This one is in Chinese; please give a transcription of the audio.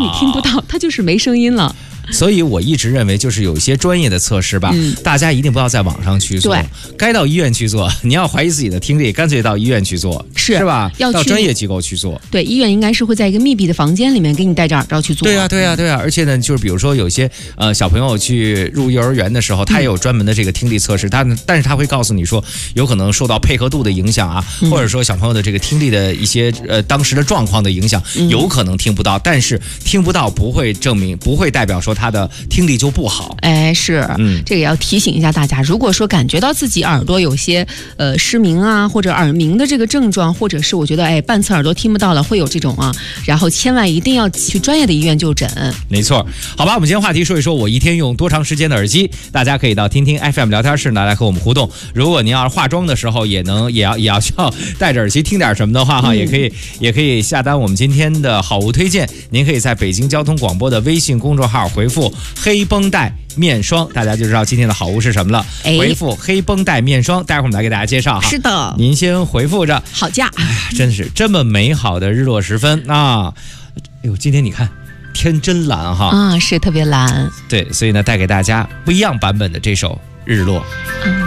听不到，它就是没声音了。 所以我一直认为，就是有一些专业的测试吧，大家一定不要在网上去做，该到医院去做。你要怀疑自己的听力，干脆到医院去做，是吧？要到专业机构去做。 对，医院应该是会在一个密闭的房间里面给你戴着耳罩去做。 对啊。而且呢，就是比如说有些小朋友去入幼儿园的时候，他也有专门的这个听力测试，但是他会告诉你说，有可能受到配合度的影响啊，或者说小朋友的这个听力的一些当时的状况的影响，有可能听不到，但是听不到不会代表说他的听力就不好。 是，这个也要提醒一下大家，如果说感觉到自己耳朵有些失明啊，或者耳鸣的这个症状，或者是我觉得半侧耳朵听不到了，会有这种啊，然后千万一定要去专业的医院就诊。 没错，好吧，我们今天话题说一说我一天用多长时间的耳机，大家可以到听听 FM 聊天室来和我们互动。如果您要是化妆的时候也要需要戴着耳机听点什么的话也可以下单我们今天的好物推荐。您可以在北京交通广播的微信公众号回复黑绷带面霜，大家就知道今天的好物是什么了。回复黑绷带面霜，待会儿我们来给大家介绍哈。 是的， 您先回复着。 好价， 真是这么美好的日落时分啊！今天你看天真蓝哈， 是特别蓝。 对，所以呢，带给大家不一样版本的这首日落。